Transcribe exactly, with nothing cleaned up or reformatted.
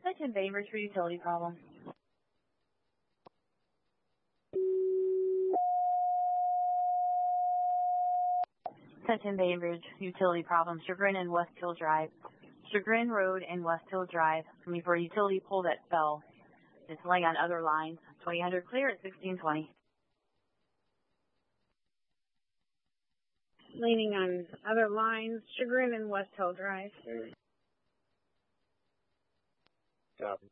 Touch and Bainbridge for utility problem. Touch and Bainbridge, utility problem. Chagrin and West Hill Drive. Chagrin Road and West Hill Drive. Coming for a utility pole that fell. It's laying on other lines. twenty hundred clear at sixteen twenty. Leaning on other lines, Chagrin and West Hill Drive. Copy.